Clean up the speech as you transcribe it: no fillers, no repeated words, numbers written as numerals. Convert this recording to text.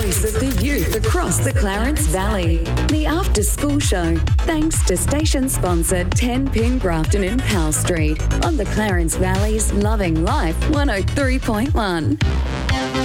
voice of the youth across the Clarence Valley. The After School Show, thanks to station sponsor 10 Pin Grafton in Powell Street on the Clarence Valley's Loving Life 103.1.